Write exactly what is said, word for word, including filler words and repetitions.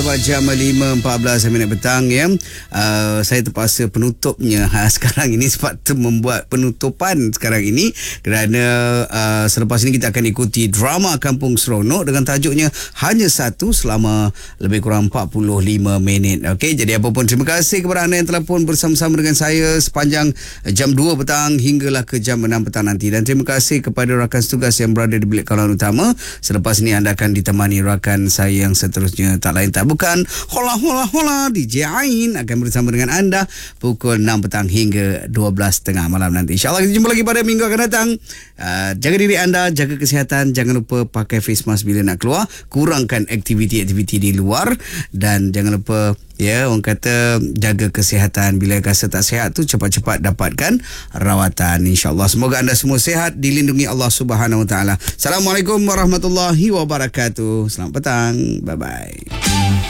tepat jam lima empat belas minit petang ya. Uh, saya terpaksa penutupnya ha, sekarang ini sebab tu membuat penutupan sekarang ini kerana uh, selepas ini kita akan ikuti drama Kampung Seronok dengan tajuknya Hanya Satu selama lebih kurang empat puluh lima minit. Okey, jadi apa pun terima kasih kepada anda yang telah pun bersama-sama dengan saya sepanjang jam dua petang hinggalah ke jam enam petang nanti, dan terima kasih kepada rakan setugas yang berada di bilik kawalan utama. Selepas ini anda akan ditemani rakan saya yang seterusnya, tak lain tak bukan Hola Hola Hola D J Ain akan bersama dengan anda pukul enam petang hingga dua belas tiga puluh malam nanti. InsyaAllah kita jumpa lagi pada minggu akan datang. Uh, jaga diri anda, jaga kesihatan, jangan lupa pakai face mask bila nak keluar, kurangkan aktiviti-aktiviti di luar, dan jangan lupa ya, orang kata jaga kesihatan. Bila rasa tak sihat tu cepat-cepat dapatkan rawatan, insya-Allah. Semoga anda semua sihat, dilindungi Allah Subhanahu Wa Taala. Assalamualaikum warahmatullahi wabarakatuh. Selamat petang. Bye bye.